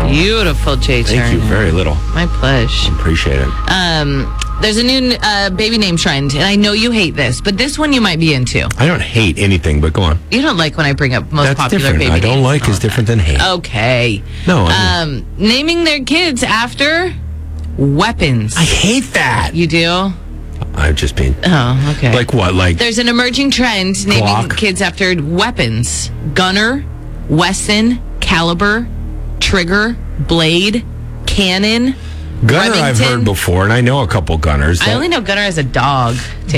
Beautiful, Jay Turner. Thank you very little. My pleasure. Appreciate it. There's a new baby name trend, and I know you hate this, but this one you might be into. I don't hate anything, but go on. You don't like when I bring up most That's popular different. baby I names. don't like is different than hate. Okay. No. Naming their kids after weapons. I hate that. You do? I've just been. Oh, okay. Like what? Like There's an emerging trend naming Glock? kids after weapons. Gunner, Wesson, Caliber, Trigger, Blade, Cannon, Gunner I've Remington. heard before, and I know a couple Gunners. I only know Gunner as a dog.